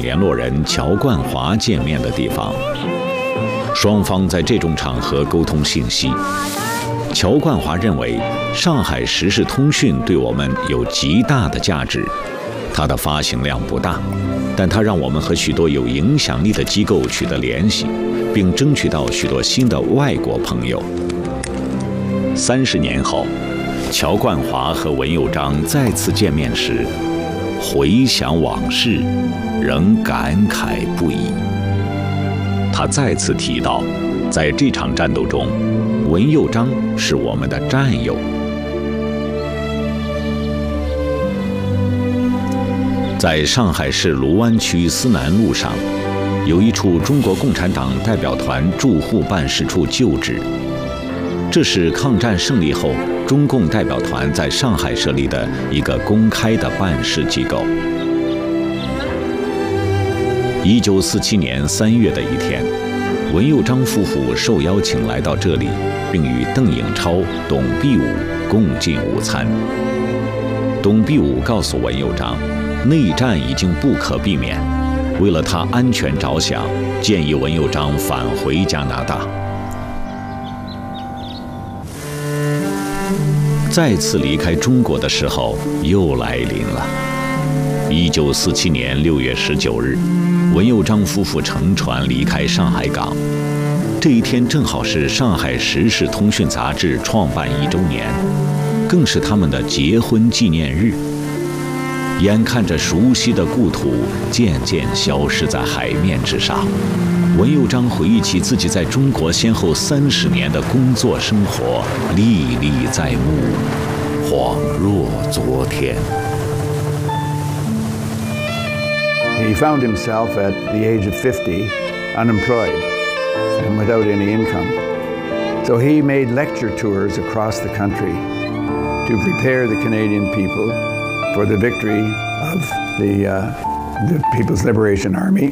联络人乔冠华见面的地方。双方在这种场合沟通信息。乔冠华认为，上海时事通讯对我们有极大的价值。它的发行量不大，但它让我们和许多有影响力的机构取得联系，并争取到许多新的外国朋友。30年后，乔冠华和文佑章再次见面时，回想往事，仍感慨不已。他再次提到，在这场战斗中，文佑章是我们的战友。在上海市卢湾区思南路上，有一处中国共产党代表团驻沪办事处旧址。这是抗战胜利后中共代表团在上海设立的一个公开的办事机构。1947年3月的一天，文佑章夫妇受邀请来到这里，并与邓颖超、董必武共进午餐。董必武告诉文佑章，内战已经不可避免，为了他安全着想，建议文佑章返回加拿大。再次离开中国的时候又来临了。1947年6月19日，文佑章夫妇乘船离开上海港。这一天正好是上海时事通讯杂志创办1周年，更是他们的结婚纪念日。眼看着熟悉的故土渐渐消失在海面之上，文佑章回忆起自己在中国先后30年的工作生活，历历在目，恍若昨天。 He found himself at the age of 50, unemployed and without any income. So he made lecture tours across the country to prepare the Canadian people for the victory of the People's Liberation Army.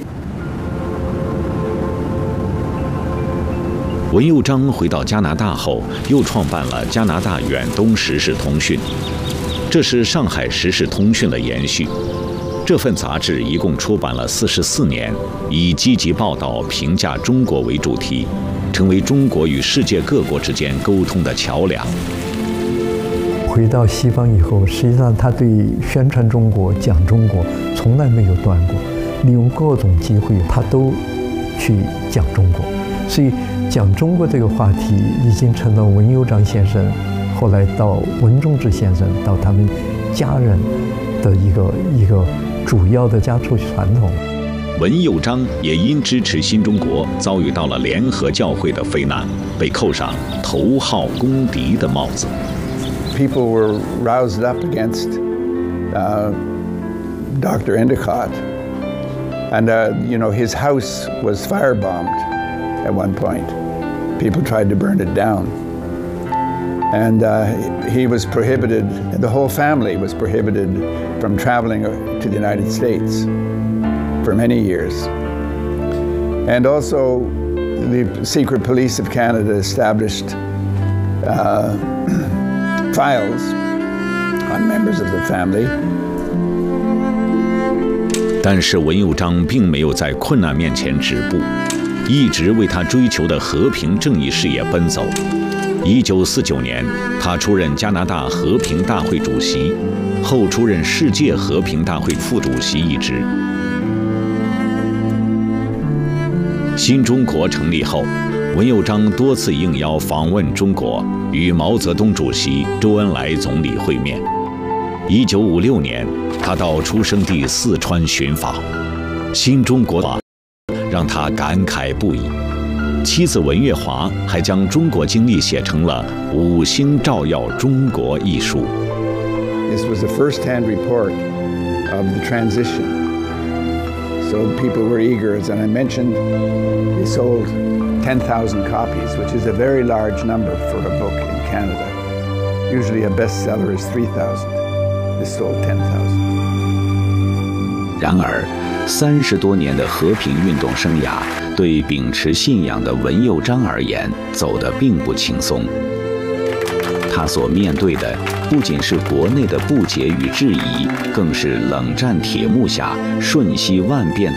文佑章回到加拿大后，又创办了加拿大远东时事通讯，这是上海时事通讯的延续。这份杂志一共出版了44年，以积极报道、评价中国为主题，成为中国与世界各国之间沟通的桥梁。 回到西方以后，实际上他对宣传中国、讲中国从来没有断过，利用各种机会他都去讲中国，所以讲中国这个话题已经成了文佑章先生，后来到文中之先生，到他们家人的一个主要的家畜传统。 文佑章也因支持新中国，遭遇到了联合教会的非难，被扣上头号公敌的帽子。 People were roused up against Dr. Endicott, and his house was firebombed at one point. People tried to burn it down, and he was prohibited. The whole family was prohibited from traveling to the United States for many years. And also, the secret police of Canada established files on members of the family. 但是文佑章并没有在困难面前止步，一直为他追求的和平正义事业奔走。1949年，他出任加拿大和平大会主席，后出任世界和平大会副主席一职。新中国成立后，文佑章多次应邀访问中国，与毛泽东主席、周恩来总理会面。1956年，他到出生地四川寻访，新中国让他感慨不已。妻子文月华还将中国经历写成了《五星照耀中国》一书。 This was a first-hand report of the transition. So people were eager, as I mentioned, they sold 10,000 copies, which is a very large number for a book in Canada. Usually a bestseller is 3,000. This sold 10,000. 然而，30多年的和平运动生涯，对秉持信仰的文佑章而言，走得并不轻松。他所面对的不仅是国内的不解与质疑，更是冷战铁幕下瞬息万变